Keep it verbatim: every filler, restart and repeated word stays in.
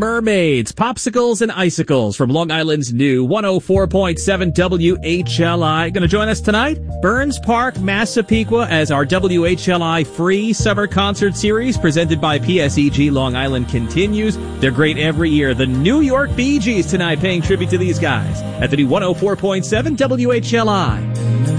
Mermaids, Popsicles, and Icicles from Long Island's new one oh four point seven W H L I. Going to join us tonight, Burns Park, Massapequa, as our W H L I free summer concert series presented by P S E G Long Island continues. They're great every year. The New York Bee Gees tonight paying tribute to these guys at the new one oh four point seven W H L I.